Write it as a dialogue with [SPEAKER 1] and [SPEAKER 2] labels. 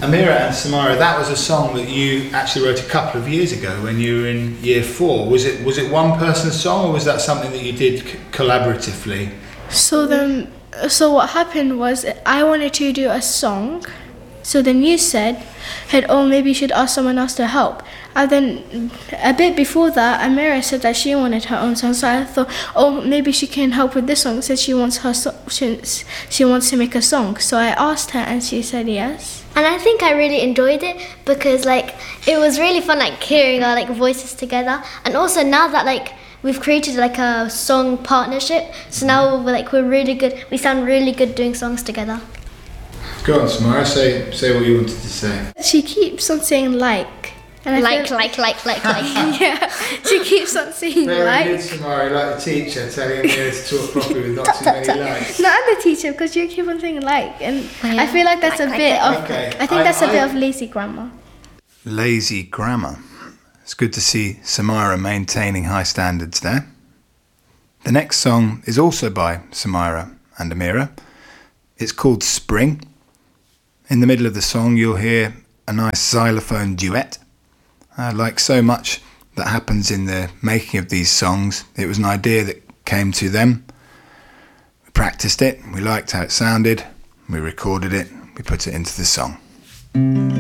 [SPEAKER 1] Amira and Samira, that was a song that you actually wrote a couple of years ago when you were in year 4. Was it one person's song, or was that something that you did collaboratively?
[SPEAKER 2] So what happened was I wanted to do a song. So then you said, oh, maybe you should ask someone else to help. And then a bit before that, Amira said that she wanted her own song. So I thought, oh, maybe she can help with this song. Said she wants she wants to make a song. So I asked her, and she said yes.
[SPEAKER 3] And I think I really enjoyed it because it was really fun hearing our voices together. And also now that we've created a song partnership, so now we're really good. We sound really good doing songs together.
[SPEAKER 1] Go on, Samara, say what you wanted to say.
[SPEAKER 2] She keeps on saying like. And
[SPEAKER 3] Like.
[SPEAKER 2] Yeah, she keeps on saying
[SPEAKER 1] Very good, Samara, like the teacher telling Amira to talk properly with not too many likes.
[SPEAKER 2] No, I'm the teacher because you keep on saying like, and
[SPEAKER 3] yeah.
[SPEAKER 2] I feel like that's a bit of.
[SPEAKER 1] Okay.
[SPEAKER 2] I think that's a bit of lazy grammar.
[SPEAKER 1] Lazy grammar. It's good to see Samira maintaining high standards there. The next song is also by Samira and Amira. It's called Spring. In the middle of the song, you'll hear a nice xylophone duet. Like so much that happens in the making of these songs, it was an idea that came to them. We practiced it, we liked how it sounded, we recorded it, we put it into the song.